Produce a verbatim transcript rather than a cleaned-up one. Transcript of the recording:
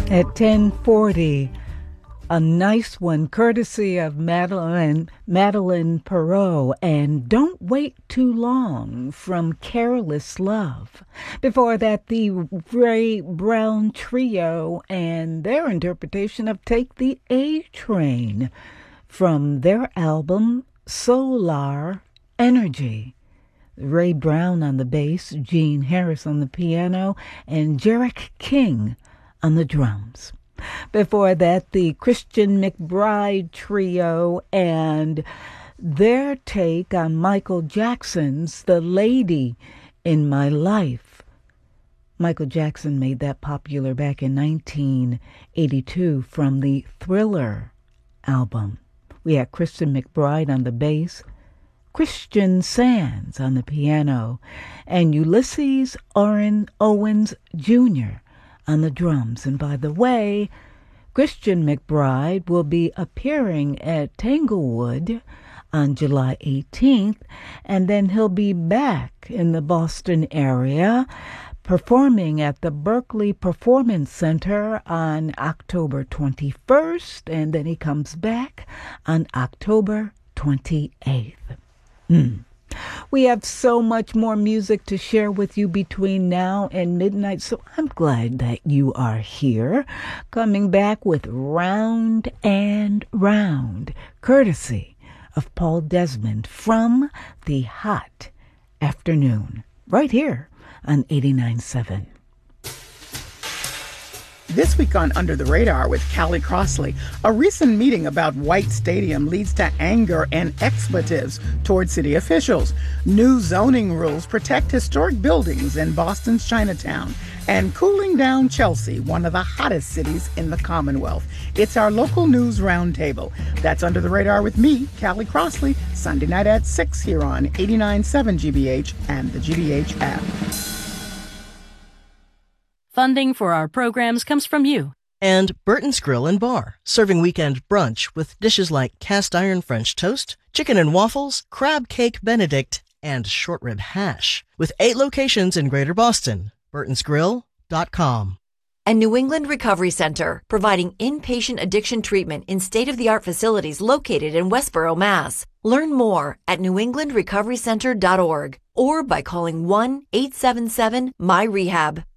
At ten forty, a nice one courtesy of Madeline, Madeline Perot, and Don't Wait Too Long from Careless Love. Before that, the Ray Brown Trio and their interpretation of Take the A Train from their album Solar Energy. Ray Brown on the bass, Gene Harris on the piano, and Jarek King on the drums. Before that, the Christian McBride Trio and their take on Michael Jackson's The Lady in My Life. Michael Jackson made that popular back in nineteen eighty-two from the Thriller album. We had Christian McBride on the bass, Christian Sands on the piano, and Ulysses Oren Owens Junior on the drums. And by the way, Christian McBride will be appearing at Tanglewood on July eighteenth, and then he'll be back in the Boston area performing at the Berkeley Performance Center on October twenty-first, and then he comes back on October twenty-eighth. Mm. We have so much more music to share with you between now and midnight, so I'm glad that you are here, coming back with Round and Round, courtesy of Paul Desmond from the Hot Afternoon, right here on eighty-nine point seven. This week on Under the Radar with Callie Crossley, a recent meeting about White Stadium leads to anger and expletives toward city officials. New zoning rules protect historic buildings in Boston's Chinatown. And cooling down Chelsea, one of the hottest cities in the Commonwealth. It's our local news roundtable. That's Under the Radar with me, Callie Crossley, Sunday night at six here on eighty-nine point seven G B H and the G B H app. Funding for our programs comes from you. And Burton's Grill and Bar, serving weekend brunch with dishes like cast iron French toast, chicken and waffles, crab cake Benedict, and short rib hash. With eight locations in Greater Boston. burtons grill dot com. And New England Recovery Center, providing inpatient addiction treatment in state-of-the-art facilities located in Westboro, Mass. Learn more at new england recovery center dot org or by calling one eight seven seven M Y rehab.